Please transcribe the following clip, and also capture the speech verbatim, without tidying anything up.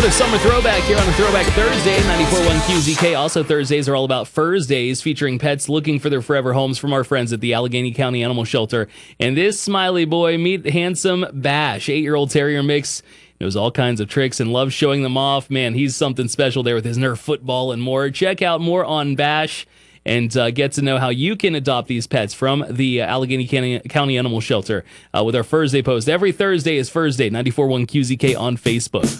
another summer throwback here on the Throwback Thursday, ninety-four point one Q Z K. Also, Thursdays are all about Furs Days, featuring pets looking for their forever homes from our friends at the Allegheny County Animal Shelter. And this smiley boy, meet handsome Bash, eight-year-old terrier mix. Knows all kinds of tricks and loves showing them off. Man, he's something special there with his Nerf football and more. Check out more on Bash and uh, get to know how you can adopt these pets from the uh, Allegheny County, County Animal Shelter uh, with our Furs Day post. Every Thursday is Furs Day, ninety-four point one Q Z K on Facebook.